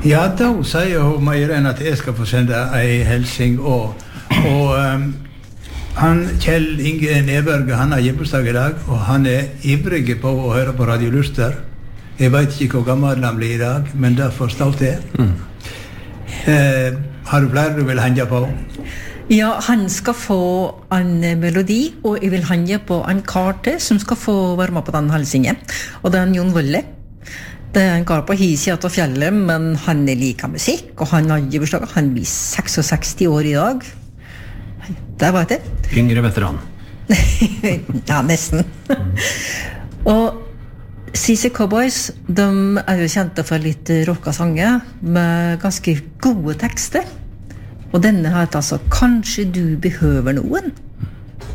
Ja, da sier hun Meiren at jeg skal få sende en helsing og han, Kjell Inge Neberg, han har hjemmestag I dag, og han ivrig på å høre på Radio Luster. Jeg vet ikke hvor gammel han blir I dag, men det får stå til. Har du flere du vil henge på? Ja, han skal få en melodi, og jeg vil henge på en karte som skal få være med på den helsingen. Og det en Jon Wølle. Det en kar på Hisjat og fjellet, men han liker musikk, og han har bursdag. Han blir 66 år I dag. Det var det. Yngre veteran. Ja, nesten. Og CC Cowboys, de jo kjente for litt rocka sanger med ganske gode tekster. Og denne heter altså «Kanskje du behøver noen».